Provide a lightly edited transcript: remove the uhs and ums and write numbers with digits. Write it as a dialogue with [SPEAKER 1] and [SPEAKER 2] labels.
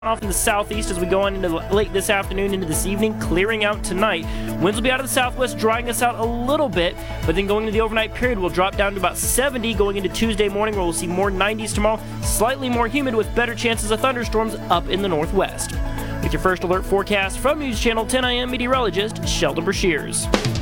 [SPEAKER 1] Off in the southeast as we go on into late this afternoon into this evening, clearing out tonight. Winds will be out of the southwest, drying us out a little bit, but then going into the overnight period, we'll drop down to about 70 going into Tuesday morning, where we'll see more 90s tomorrow, slightly more humid with better chances of thunderstorms up in the northwest. With your first alert forecast from News Channel 10, I am meteorologist Sheldon Brashears.